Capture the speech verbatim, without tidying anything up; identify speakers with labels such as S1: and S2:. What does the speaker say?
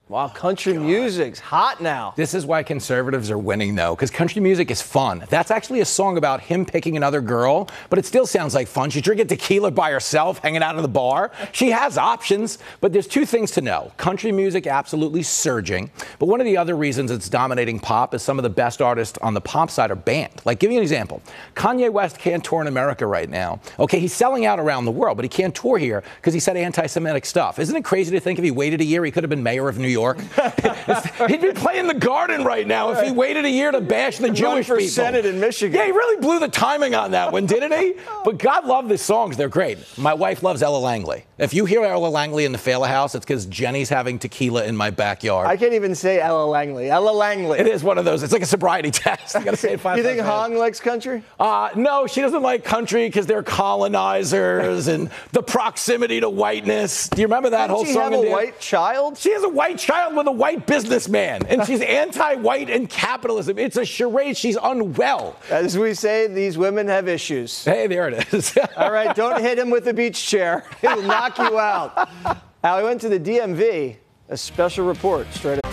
S1: Wow, country oh, music's hot now.
S2: This is why conservatives are winning, though, because country music is fun. That's actually a song about him picking another girl, but it still sounds like fun. She's drinking tequila by herself, hanging out in the bar. She has options, but there's two things to know. Country music absolutely surging, but one of the other reasons it's dominating pop is some of the best artists on the pop side are banned. Like, give you an example. Kanye West can't tour in America right now. Okay, he's selling out around the world, but he can't tour here because he said anti-Semitic stuff. Isn't it crazy to think if he waited a year, he could have been mayor of New York? York. He'd be playing the Garden right now if he waited a year to bash the Jewish
S1: for
S2: people.
S1: Senate in Michigan.
S2: Yeah, he really blew the timing on that one, didn't he? But God love the songs. They're great. My wife loves Ella Langley. If you hear Ella Langley in the Fela House, it's because Jenny's having tequila in my backyard.
S1: I can't even say Ella Langley. Ella Langley.
S2: It is one of those. It's like a sobriety test. You got to say it five
S1: times. You think
S2: Hong
S1: likes country?
S2: Uh, no, she doesn't like country because they're colonizers and the proximity to whiteness. Do you remember that
S1: Didn't
S2: whole
S1: she
S2: song?
S1: Have a white child?
S2: She has a white child with a white businessman, and she's anti-white and capitalism. It's a charade. She's unwell.
S1: As we say, these women have issues.
S2: Hey, there it is.
S1: All right, don't hit him with the beach chair. He'll knock you out. Now, I went to the D M V, a special report straight up.